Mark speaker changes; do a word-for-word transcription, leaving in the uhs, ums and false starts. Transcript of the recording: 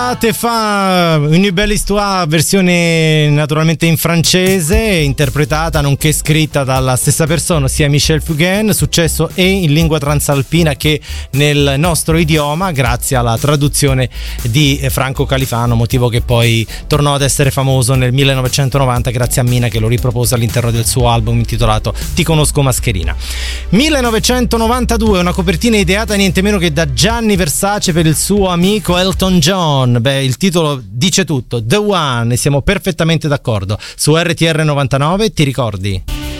Speaker 1: Te fa Une belle histoire, versione naturalmente in francese, interpretata nonché scritta dalla stessa persona, ossia Michel Fugain, successo e in lingua transalpina che nel nostro idioma grazie alla traduzione di Franco Califano, motivo che poi tornò ad essere famoso nel millenovecentonovanta grazie a Mina che lo ripropose all'interno del suo album intitolato Ti conosco mascherina. millenovecentonovantadue, una copertina ideata niente meno che da Gianni Versace per il suo amico Elton John. Beh, il titolo dice tutto, The One, e siamo perfettamente d'accordo. Su R T R novantanove, ti ricordi?